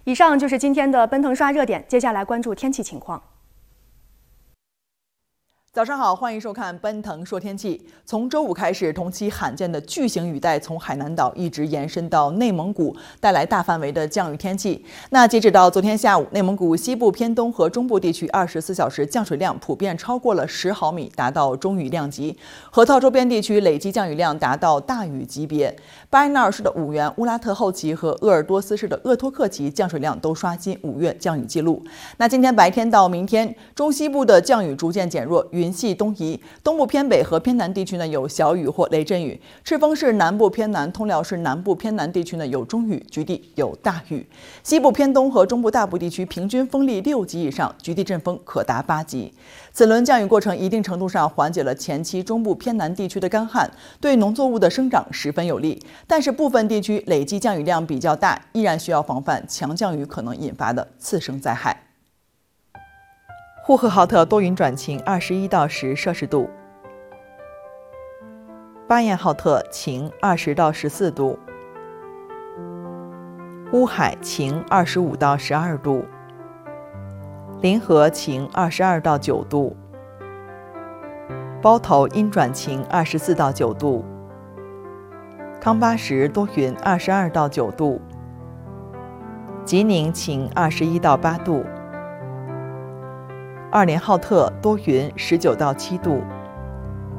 以上就是今天的奔腾刷热点，接下来关注天气情况。 早上好，欢迎收看奔腾说天气。从周五开始，同期罕见的巨型雨带从海南岛一直延伸到内蒙古，带来大范围的降雨天气。那截止到昨天下午，内蒙古西部偏东和中部地区24小时降水量普遍超过了10毫米，达到中雨量级。河套周边地区累计降雨量达到大雨级别。巴彦淖尔市的五原、乌拉特后旗和鄂尔多斯市的鄂托克旗降水量都刷新5月降雨记录。那今天白天到明天，中西部的降雨逐渐减弱，云系东移，东部偏北和偏南地区呢有小雨或雷阵雨。赤峰市南部偏南、通辽市南部偏南地区呢有中雨，局地有大雨。西部偏东和中部大部地区平均风力6级以上，局地阵风可达8级。此轮降雨过程一定程度上缓解了前期中部偏南地区的干旱，对农作物的生长十分有利。但是部分地区累计降雨量比较大，依然需要防范强降雨可能引发的次生灾害。呼和浩特多云转晴，21到10摄氏度；巴彦浩特晴，20到14度；乌海晴，25到12度；临河晴，22到9度；包头阴转晴，24到9度；康巴什多云，22到9度；吉宁晴，21到8度；二连浩特多云，19到7度；